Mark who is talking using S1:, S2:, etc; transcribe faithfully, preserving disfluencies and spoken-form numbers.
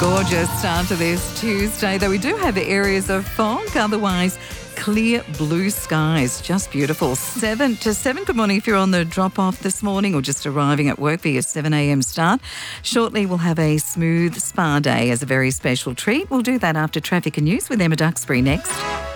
S1: Gorgeous start to this Tuesday, though we do have areas of fog, otherwise clear blue skies. Just beautiful. seven to seven. Good morning if you're on the drop-off this morning or just arriving at work for your seven a.m. start. Shortly we'll have a smooth spa day as a very special treat. We'll do that after traffic and news with Emma Duxbury next.